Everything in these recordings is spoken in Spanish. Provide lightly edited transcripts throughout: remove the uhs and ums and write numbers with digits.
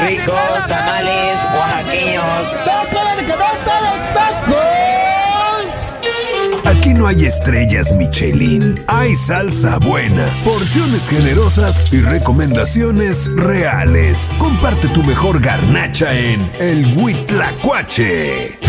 ricos tamales oaxaqueños. ¡Tócale que no están los tacos! Aquí no hay estrellas Michelin, hay salsa buena, porciones generosas y recomendaciones reales. Comparte tu mejor garnacha en el Huitlacuache.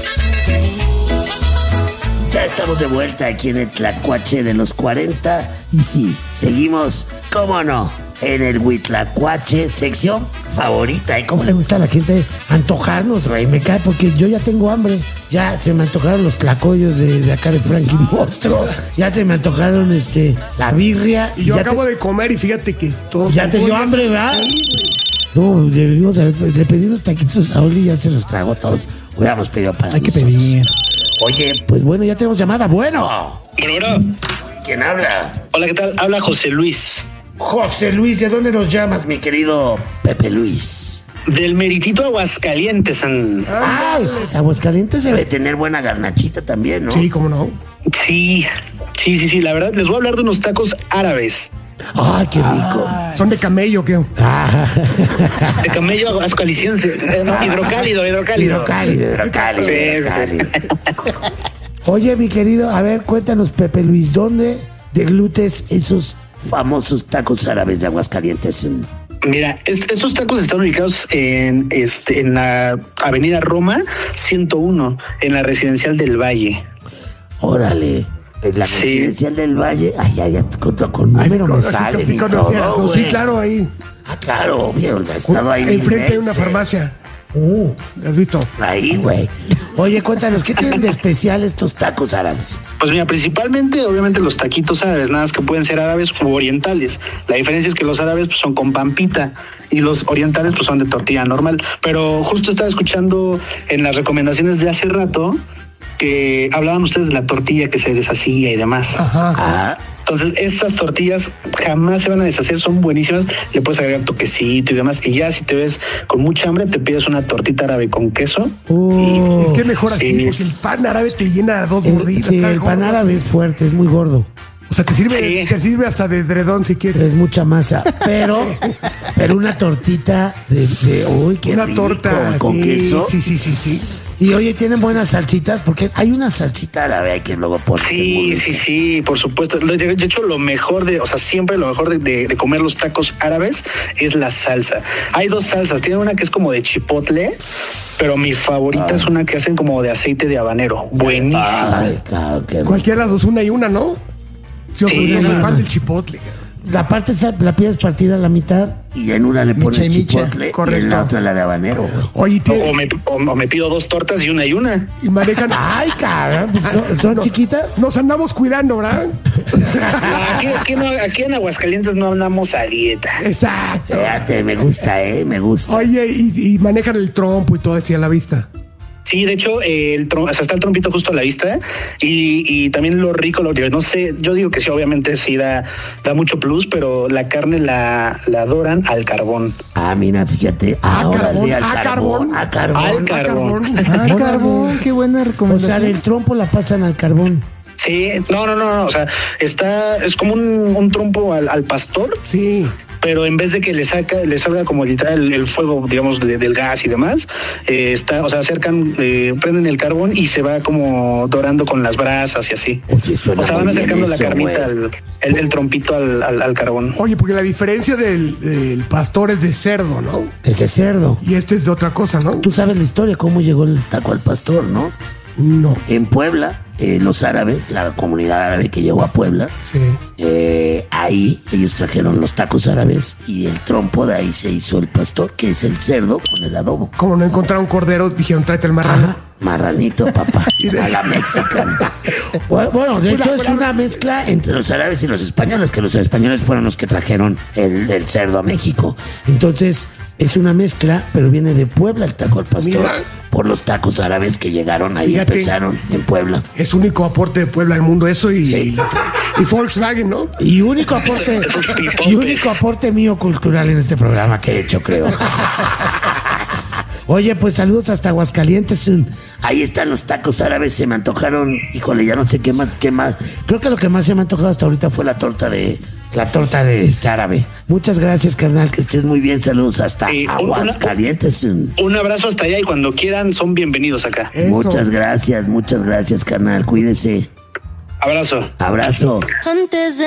Ya estamos de vuelta aquí en el Tlacuache de los 40. Y sí, seguimos, cómo no, en el Huitlacuache, sección favorita. ¿Y cómo le gusta a la gente antojarnos, Rey? Me cae porque yo ya tengo hambre. Ya se me antojaron los tlacoyos de acá de Frankie Monstruo. Ya se me antojaron la birria. Y yo acabo de comer y fíjate que todo... Ya te dio hambre, ¿verdad? No, debimos de pedir unos taquitos a Oli y ya se los tragó todos. Hubiéramos pedido para Hay que nosotros. pedir. Oye, pues bueno, ya tenemos llamada. Bueno. Bueno. ¿Quién habla? Hola, ¿qué tal? Habla José Luis. José Luis, ¿de dónde nos llamas, mi querido Pepe Luis? Del meritito Aguascalientes. Ay, Aguascalientes debe tener buena garnachita también, ¿no? Sí, cómo no. Sí. La verdad, les voy a hablar de unos tacos árabes. Ay, qué rico. ¿Son de camello qué? De camello aguascaliense. No, hidrocálido. Hidrocálido. Sí. Oye, mi querido, a ver, cuéntanos, Pepe Luis, ¿dónde deglutes esos famosos tacos árabes de Aguascalientes? Mira, estos tacos están ubicados en la Avenida Roma 101, en la Residencial del Valle. Órale. En la Sí. Residencial del Valle. Ay, ya con número me sale. Sí, y conocía. todo, Sí, güey. claro, ahí. Ah, claro, obvio, estaba ahí. Enfrente de una veces. farmacia. ¿Has visto? Ahí, güey. Oye, cuéntanos, ¿qué tienen de especial estos tacos árabes? Pues mira, principalmente, obviamente, los taquitos árabes, nada más que pueden ser árabes u orientales. La diferencia es que los árabes pues, son con pampita y los orientales pues son de tortilla normal. Pero justo estaba escuchando en las recomendaciones de hace rato que hablaban ustedes de la tortilla que se deshacía y demás. Ah, Entonces, estas tortillas jamás se van a deshacer, son buenísimas. Le puedes agregar toquecito y demás. Y ya si te ves con mucha hambre, te pides una tortita árabe con queso. Es que mejor así, Sí. porque el pan árabe te llena dos mordidas. sí, está el pan gordo. árabe es fuerte, es muy gordo. O sea, te Sí. sirve hasta de edredón si quieres. Es mucha masa, pero una tortita de uy, qué Una rico, torta con sí, queso. Sí. Y oye, tienen buenas salchitas, porque hay una salchita árabe ahí que luego ponen. Sí, por supuesto. De hecho, siempre lo mejor de comer los tacos árabes es la salsa. Hay dos salsas. Tienen una que es como de chipotle, pero mi favorita es una que hacen como de aceite de habanero. Buenísima. Ay, claro, qué rico. Cualquiera de las dos, una y una, ¿no? Yo soy Sí, muy no. fan del chipotle. La parte la pides partida a la mitad y en una le pones Micha y micha. chipotle y en Correcto. la otra la de habanero, güey. Oye, O me pido dos tortas y una. y manejan... Ay, cabrón, pues son No, chiquitas. Nos andamos cuidando, ¿verdad? Aquí en Aguascalientes no andamos a dieta. Exacto. Fíjate, me gusta, me gusta. Oye, y manejan el trompo y todo así a la vista. Sí, de hecho, está el trompito justo a la vista y también lo rico, no sé, yo digo que sí, obviamente sí da mucho plus, pero la carne la doran al carbón. Ah, mira, fíjate. Ahora al carbón. Al carbón. Ah, carbón, qué buena O sea, recomendación. del trompo la pasan al carbón. Sí, no, o sea, es como un trompo al pastor, Sí. pero en vez de que le salga como literal el fuego, digamos, del gas y demás, prenden el carbón y se va como dorando con las brasas y así. Oye, suena O sea, van muy bien acercando la eso, carnita, güey. el trompito al carbón. Oye, porque la diferencia del pastor es de cerdo, ¿no? Es de cerdo. Y este es de otra cosa, ¿no? Tú sabes la historia, cómo llegó el taco al pastor, ¿no? No. En Puebla, los árabes, la comunidad árabe que llegó a Puebla, Sí. ahí ellos trajeron los tacos árabes y el trompo de ahí se hizo el pastor, que es el cerdo con el adobo. Como no encontraron cordero, dijeron, tráete el marrano. Ajá, marranito, papá, a la mexicana. Bueno, de hecho es una mezcla entre los árabes y los españoles, que los españoles fueron los que trajeron el cerdo a México. Entonces, es una mezcla, pero viene de Puebla el taco al pastor, Mira. por los tacos árabes que llegaron ahí, Fíjate. empezaron en Puebla. Es único aporte de Puebla al mundo eso y Volkswagen, ¿no? Y único aporte mío cultural en este programa que he hecho, creo. Oye, pues saludos hasta Aguascalientes. Ahí están los tacos árabes, se me antojaron. Híjole, ya no sé qué más. Creo que lo que más se me ha antojado hasta ahorita fue la torta de árabe. Muchas gracias, carnal, que estés muy bien. Saludos hasta Aguascalientes. Un abrazo hasta allá y cuando quieran son bienvenidos acá. Eso. Muchas gracias, carnal. Cuídese. Abrazo. Abrazo. Antes de